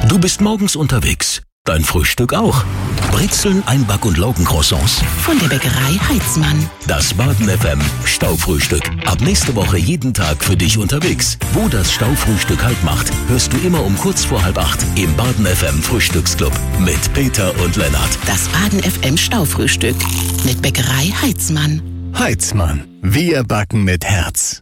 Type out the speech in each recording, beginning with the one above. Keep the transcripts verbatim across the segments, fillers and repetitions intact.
Du bist morgens unterwegs. Dein Frühstück auch. Brezeln, Einback- und Laugencroissants. Von der Bäckerei Heitzmann. Das Baden F M Staufrühstück. Ab nächste Woche jeden Tag für dich unterwegs. Wo das Staufrühstück Halt macht, hörst du immer um kurz vor halb acht im Baden F M Frühstücksclub mit Peter und Lennart. Das Baden F M Staufrühstück mit Bäckerei Heitzmann. Heitzmann. Wir backen mit Herz.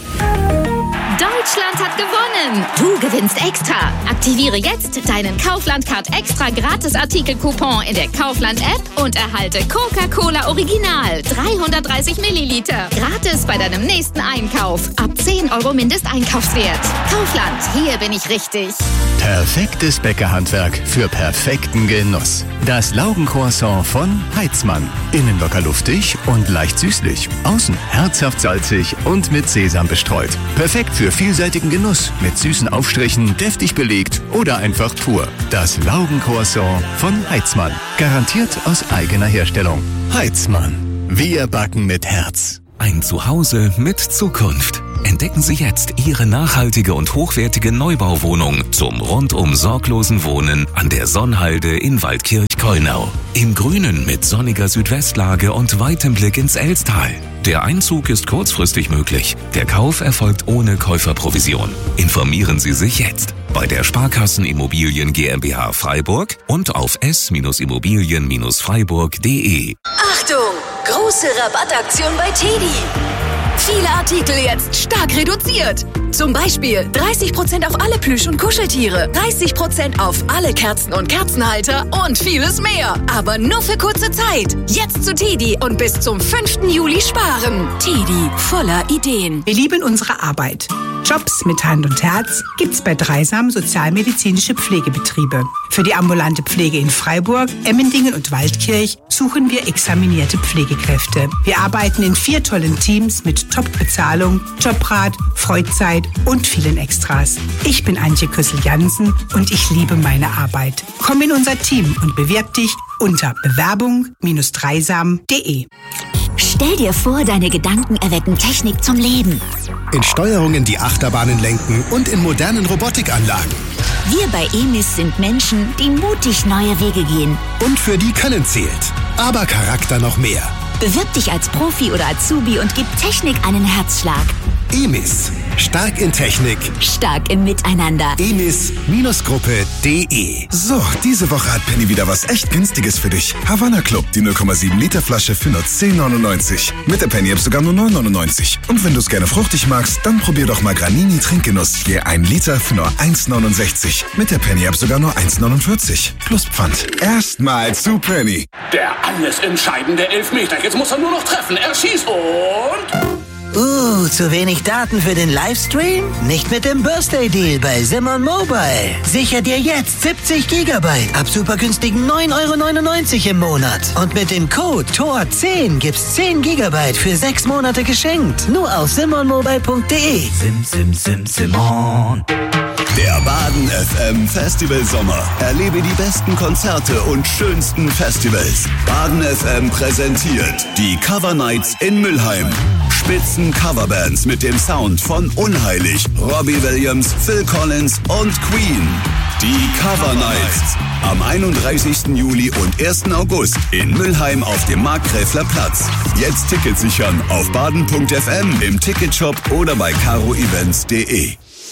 Deutschland hat gewonnen! Du gewinnst extra! Aktiviere jetzt deinen Kaufland-Card extra Gratis-Artikel-Coupon in der Kaufland-App und erhalte Coca-Cola Original dreihundertdreißig Milliliter. Gratis bei deinem nächsten Einkauf. Ab zehn Euro Mindesteinkaufswert. Kaufland, hier bin ich richtig. Perfektes Bäckerhandwerk für perfekten Genuss. Das Laugencroissant von Heitzmann. Innen locker luftig und leicht süßlich. Außen herzhaft salzig und mit Sesam bestreut. Perfekt für vielseitigen Genuss mit süßen Aufstrichen, deftig belegt oder einfach pur. Das Laugencroissant von Heitzmann. Garantiert aus eigener Herstellung. Heitzmann. Wir backen mit Herz. Ein Zuhause mit Zukunft. Entdecken Sie jetzt Ihre nachhaltige und hochwertige Neubauwohnung zum rundum sorglosen Wohnen an der Sonnhalde in Waldkirch-Keunau. Im Grünen mit sonniger Südwestlage und weitem Blick ins Elstal. Der Einzug ist kurzfristig möglich. Der Kauf erfolgt ohne Käuferprovision. Informieren Sie sich jetzt bei der Sparkassen Immobilien GmbH Freiburg und auf s Immobilien Freiburg punkt de. Achtung! Große Rabattaktion bei Teddy. Viele Artikel jetzt stark reduziert. Zum Beispiel dreißig Prozent auf alle Plüsch- und Kuscheltiere, dreißig Prozent auf alle Kerzen und Kerzenhalter und vieles mehr. Aber nur für kurze Zeit. Jetzt zu Teddy und bis zum fünften Juli sparen. Teddy, voller Ideen. Wir lieben unsere Arbeit. Jobs mit Hand und Herz gibt's bei Dreisam sozialmedizinische Pflegebetriebe. Für die ambulante Pflege in Freiburg, Emmendingen und Waldkirch suchen wir examinierte Pflegekräfte. Wir arbeiten in vier tollen Teams mit Top-Bezahlung, Jobrat, Freizeit und vielen Extras. Ich bin Antje Küssel-Jansen und ich liebe meine Arbeit. Komm in unser Team und bewirb dich unter bewerbung Bindestrich dreisam punkt de. Stell dir vor, deine Gedanken erwecken Technik zum Leben. In Steuerungen, die Achterbahnen lenken und in modernen Robotikanlagen. Wir bei E M I S sind Menschen, die mutig neue Wege gehen. Und für die Können zählt. Aber Charakter noch mehr. Bewirb dich als Profi oder Azubi und gib Technik einen Herzschlag. E M I S. Stark in Technik. Stark im Miteinander. E M I S Gruppe punkt de. So, diese Woche hat Penny wieder was echt Günstiges für dich. Havanna Club, die null Komma sieben Liter Flasche für nur zehn neunundneunzig. Mit der Penny App sogar nur neun neunundneunzig. Und wenn du es gerne fruchtig magst, dann probier doch mal Granini Trinkgenuss. Je ein Liter für nur eins neunundsechzig. Mit der Penny App sogar nur eins neunundvierzig. Plus Pfand. Erstmal zu Penny. Der alles entscheidende Elfmeter. Jetzt muss er nur noch treffen. Er schießt und... Uh, zu wenig Daten für den Livestream? Nicht mit dem Birthday Deal bei Simon Mobile. Sicher dir jetzt siebzig Gigabyte ab super günstigen neun Euro neunundneunzig im Monat. Und mit dem Code T O R zehn gibt's zehn Gigabyte für sechs Monate geschenkt. Nur auf simon mobile punkt de. Sim, sim, sim, Simon. Der Baden F M Festival Sommer. Erlebe die besten Konzerte und schönsten Festivals. Baden F M präsentiert die Cover Nights in Mülheim. Spitzen Coverbands mit dem Sound von Unheilig, Robbie Williams, Phil Collins und Queen. Die Cover Nights am einunddreißigsten Juli und ersten August in Mülheim auf dem Markgräfler Platz. Jetzt Tickets sichern auf baden punkt f m, im Ticketshop oder bei caro events punkt de.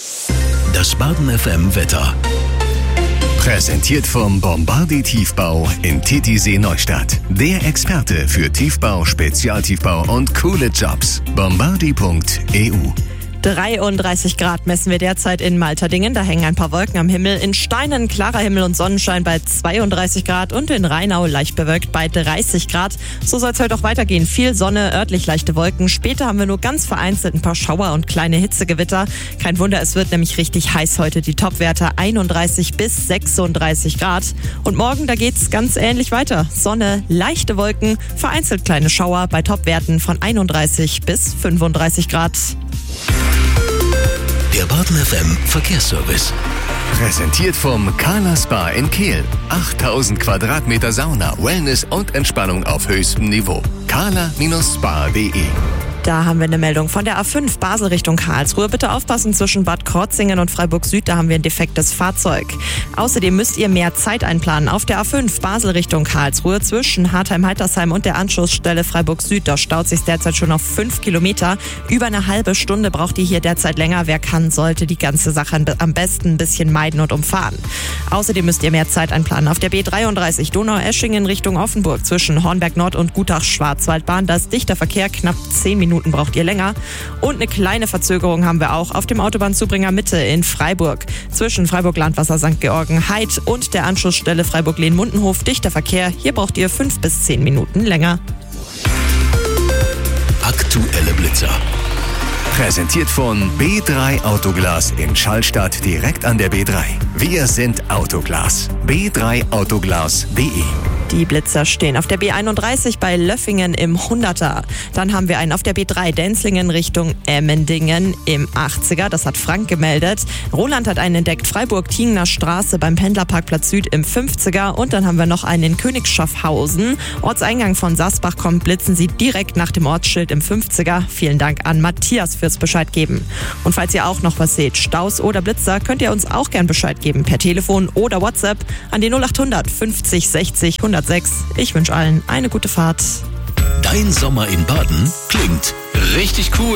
Das Baden F M Wetter. Präsentiert vom Bombardi Tiefbau in Titisee Neustadt. Der Experte für Tiefbau, Spezialtiefbau und coole Jobs. bombardi punkt e u. dreiunddreißig Grad messen wir derzeit in Malterdingen. Da hängen ein paar Wolken am Himmel. In Steinen klarer Himmel und Sonnenschein bei zweiunddreißig Grad und in Rheinau leicht bewölkt bei dreißig Grad. So soll es heute auch weitergehen. Viel Sonne, örtlich leichte Wolken. Später haben wir nur ganz vereinzelt ein paar Schauer und kleine Hitzegewitter. Kein Wunder, es wird nämlich richtig heiß heute. Die Topwerte einunddreißig bis sechsunddreißig Grad. Und morgen, da geht's ganz ähnlich weiter. Sonne, leichte Wolken, vereinzelt kleine Schauer bei Topwerten von einunddreißig bis fünfunddreißig Grad. Der Baden F M Verkehrsservice. Präsentiert vom Kala Spa in Kehl. achttausend Quadratmeter Sauna, Wellness und Entspannung auf höchstem Niveau. kala Bindestrich spa punkt de. Da haben wir eine Meldung von der A fünf Basel Richtung Karlsruhe. Bitte aufpassen, zwischen Bad Krotzingen und Freiburg Süd, da haben wir ein defektes Fahrzeug. Außerdem müsst ihr mehr Zeit einplanen. Auf der A fünf Basel Richtung Karlsruhe zwischen Hartheim-Heitersheim und der Anschlussstelle Freiburg Süd. Da staut sich derzeit schon auf fünf Kilometer. Über eine halbe Stunde braucht ihr hier derzeit länger. Wer kann, sollte die ganze Sache am besten ein bisschen meiden und umfahren. Außerdem müsst ihr mehr Zeit einplanen. Auf der B dreiunddreißig Donau-Eschingen Richtung Offenburg zwischen Hornberg Nord und Gutach-Schwarzwaldbahn. Da ist dichter Verkehr, knapp zehn Minuten braucht ihr länger. Und eine kleine Verzögerung haben wir auch auf dem Autobahnzubringer Mitte in Freiburg. Zwischen Freiburg-Landwasser Sankt Georgen-Heid und der Anschlussstelle Freiburg-Lehn-Mundenhof dichter Verkehr. Hier braucht ihr fünf bis zehn Minuten länger. Aktuelle Blitzer. Präsentiert von B drei Autoglas in Schallstadt direkt an der B drei. Wir sind Autoglas. b drei autoglas punkt de. Die Blitzer stehen auf der B einunddreißig bei Löffingen im hunderter. Dann haben wir einen auf der B drei Denzlingen Richtung Emmendingen im achtziger. Das hat Frank gemeldet. Roland hat einen entdeckt. Freiburg-Tiegener Straße beim Pendlerparkplatz Süd im fünfziger. Und dann haben wir noch einen in Königsschaffhausen. Ortseingang von Sasbach kommt, blitzen Sie direkt nach dem Ortsschild im fünfziger. Vielen Dank an Matthias fürs Bescheid geben. Und falls ihr auch noch was seht, Staus oder Blitzer, könnt ihr uns auch gern Bescheid geben. Per Telefon oder WhatsApp an die null achthundert fünfzig sechzig hundertsechs. Ich wünsche allen eine gute Fahrt. Dein Sommer in Baden klingt richtig cool.